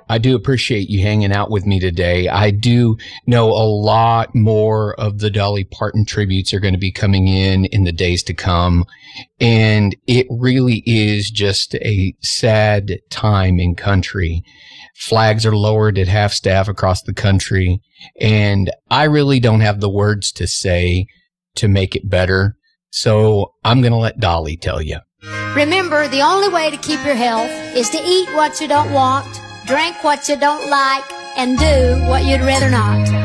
I do appreciate you hanging out with me today. I do know a lot more of the Dolly Parton tributes are going to be coming in the days to come. And it really is just a sad time in country. Flags are lowered at half staff across the country. And I really don't have the words to say to make it better. So I'm going to let Dolly tell you. Remember, the only way to keep your health is to eat what you don't want, drink what you don't like, and do what you'd rather not.